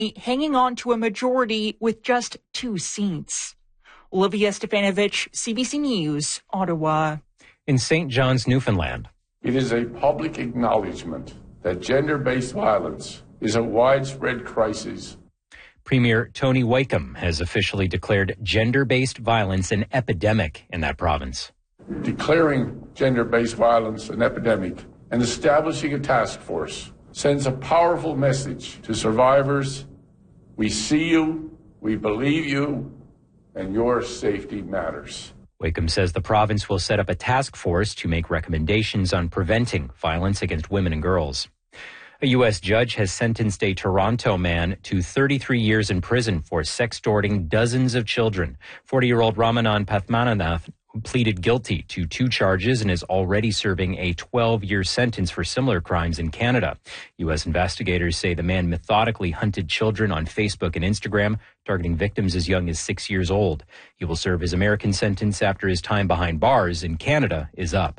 hanging on to a majority with just 2 seats. Olivia Stefanovich, CBC News, Ottawa. In St. John's, Newfoundland. It is a public acknowledgement that gender-based violence is a widespread crisis. Premier Tony Wakeham has officially declared gender-based violence an epidemic in that province. Declaring gender-based violence an epidemic and establishing a task force sends a powerful message to survivors. We see you, we believe you, and your safety matters. Wakeham says the province will set up a task force to make recommendations on preventing violence against women and girls. A U.S. judge has sentenced a Toronto man to 33 years in prison for sextorting dozens of children. 40-year-old Ramanan Pathmananath pleaded guilty to 2 charges and is already serving a 12-year sentence for similar crimes in Canada. U.S. investigators say the man methodically hunted children on Facebook and Instagram, targeting victims as young as 6 years old. He will serve his American sentence after his time behind bars in Canada is up.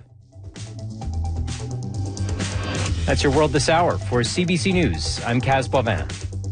That's your World This Hour. For CBC News, I'm Kaz Boivin.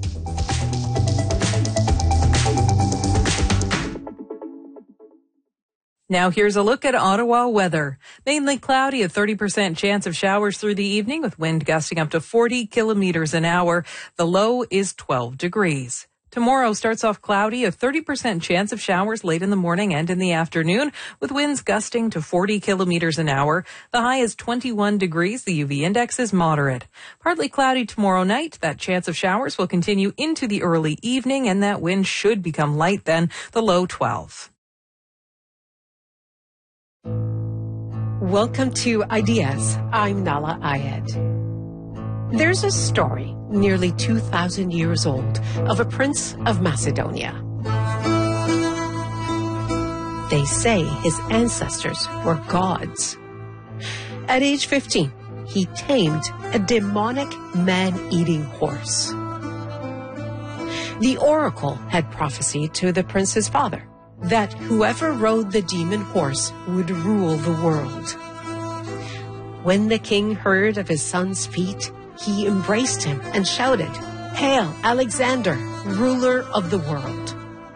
Now here's a look at Ottawa weather. Mainly cloudy, a 30% chance of showers through the evening with wind gusting up to 40 kilometers an hour. The low is 12 degrees. Tomorrow starts off cloudy, a 30% chance of showers late in the morning and in the afternoon, with winds gusting to 40 kilometers an hour. The high is 21 degrees. The UV index is moderate. Partly cloudy tomorrow night. That chance of showers will continue into the early evening, and that wind should become light then. The low 12. Welcome to Ideas. I'm Nala Ayed. There's a story nearly 2,000 years old of a prince of Macedonia. They say his ancestors were gods. At age 15, he tamed a demonic man-eating horse. The oracle had prophesied to the prince's father that whoever rode the demon horse would rule the world. When the king heard of his son's feat, he embraced him and shouted, "Hail, Alexander, ruler of the world."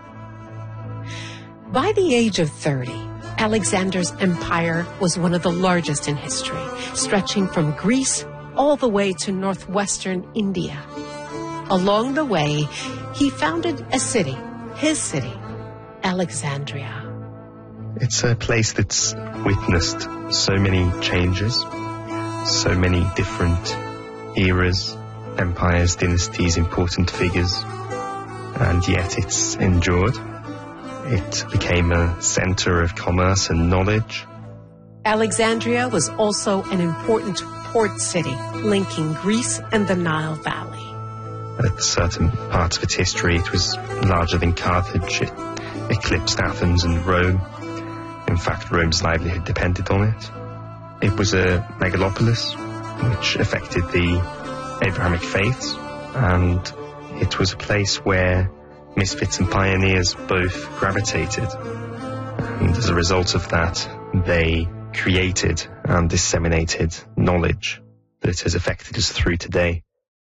By the age of 30, Alexander's empire was one of the largest in history, stretching from Greece all the way to northwestern India. Along the way, he founded a city, his city, Alexandria. It's a place that's witnessed so many changes, so many different eras, empires, dynasties, important figures, and yet it's endured. It became a center of commerce and knowledge. Alexandria was also an important port city, linking Greece and the Nile Valley. At certain parts of its history, it was larger than Carthage. It eclipsed Athens and Rome. In fact, Rome's livelihood depended on it. It was a megalopolis, which affected the Abrahamic faiths, and it was a place where misfits and pioneers both gravitated. And as a result of that, they created and disseminated knowledge that has affected us through today.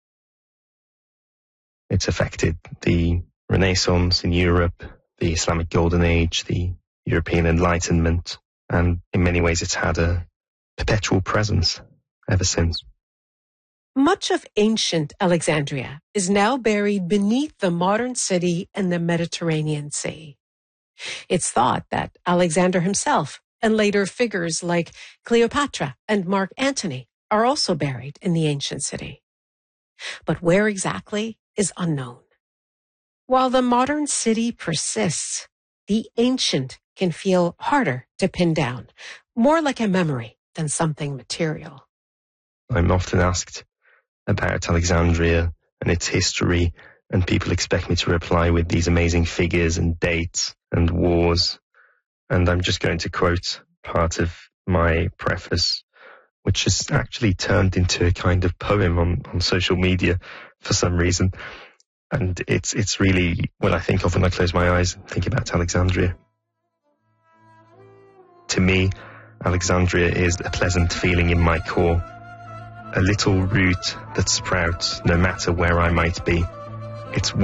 It's affected the Renaissance in Europe, the Islamic Golden Age, the European Enlightenment, and in many ways it's had a perpetual presence ever since. Much of ancient Alexandria is now buried beneath the modern city and the Mediterranean Sea. It's thought that Alexander himself and later figures like Cleopatra and Mark Antony are also buried in the ancient city. But where exactly is unknown. While the modern city persists, the ancient can feel harder to pin down, more like a memory than something material. I'm often asked about Alexandria and its history, and people expect me to reply with these amazing figures and dates and wars. And I'm just going to quote part of my preface, which has actually turned into a kind of poem on social media for some reason. And it's really what I think of when I close my eyes and think about Alexandria. To me, Alexandria is a pleasant feeling in my core, a little root that sprouts no matter where I might be. It's